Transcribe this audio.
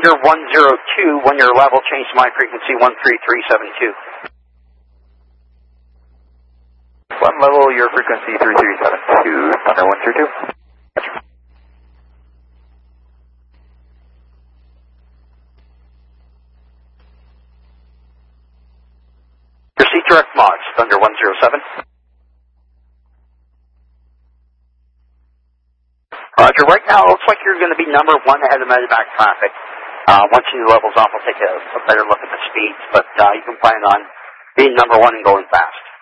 Thunder 102, when your level, change to my frequency 13372. One level, your frequency 3372, Thunder 132. Proceed direct mods, Thunder 107. Roger, right now it looks like you're going to be number one ahead of medevac traffic. Once your level's off, we'll take a better look at the speeds, but you can plan on being number one and going fast.